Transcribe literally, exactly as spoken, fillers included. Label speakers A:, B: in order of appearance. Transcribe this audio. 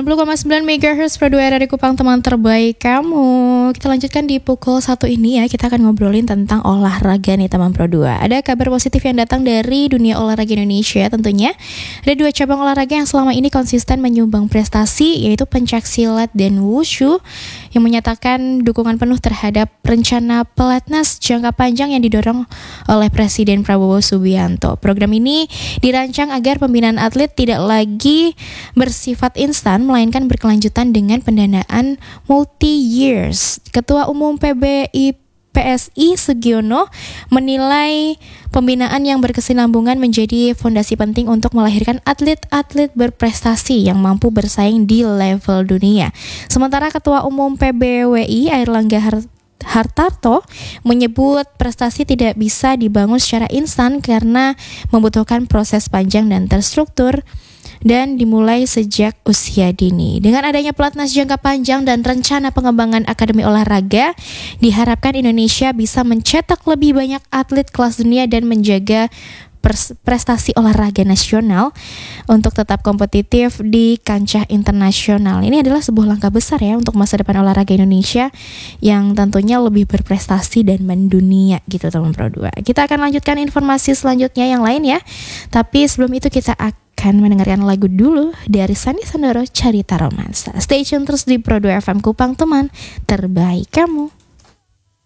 A: sembilan puluh koma sembilan megahertz Pro dua R R I Kupang, teman terbaik kamu. Kita lanjutkan di pukul satu ini ya. Kita akan ngobrolin tentang olahraga nih teman Pro dua. Ada kabar positif yang datang dari dunia olahraga Indonesia tentunya. Ada dua cabang olahraga yang selama ini konsisten menyumbang prestasi, yaitu pencaksilat dan wushu, yang menyatakan dukungan penuh terhadap rencana pelatnas jangka panjang yang didorong oleh Presiden Prabowo Subianto. Program ini dirancang agar pembinaan atlet tidak lagi bersifat instan, melainkan berkelanjutan dengan pendanaan multi-years. Ketua Umum P B I P S I Sugiono menilai pembinaan yang berkesinambungan menjadi fondasi penting untuk melahirkan atlet-atlet berprestasi yang mampu bersaing di level dunia. Sementara Ketua Umum P B W I Airlangga Har- Hartarto menyebut prestasi tidak bisa dibangun secara instan karena membutuhkan proses panjang dan terstruktur dan dimulai sejak usia dini. Dengan adanya pelatnas jangka panjang dan rencana pengembangan akademi olahraga, diharapkan Indonesia bisa mencetak lebih banyak atlet kelas dunia dan menjaga prestasi olahraga nasional untuk tetap kompetitif di kancah internasional. Ini adalah sebuah langkah besar ya untuk masa depan olahraga Indonesia yang tentunya lebih berprestasi dan mendunia gitu teman Pro dua. Kita akan lanjutkan informasi selanjutnya yang lain ya. Tapi sebelum itu kita akan akan mendengarkan lagu dulu dari Sandy Sandoro, Carita Romansa. Stay tune terus di Pro dua F M Kupang, teman terbaik kamu.